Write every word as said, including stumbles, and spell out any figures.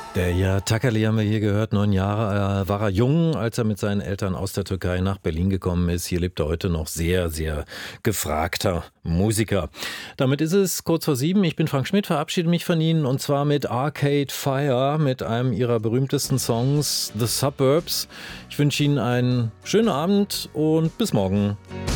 Der Takali haben wir hier gehört, neun Jahre äh, war er jung, als er mit seinen Eltern aus der Türkei nach Berlin gekommen ist. Hier lebt er heute noch sehr, sehr gefragter Musiker. Damit ist es kurz vor sieben. Ich bin Frank Schmidt, verabschiede mich von Ihnen und zwar mit Arcade Fire, mit einem ihrer berühmtesten Songs, The Suburbs. Ich wünsche Ihnen einen schönen Abend und bis morgen.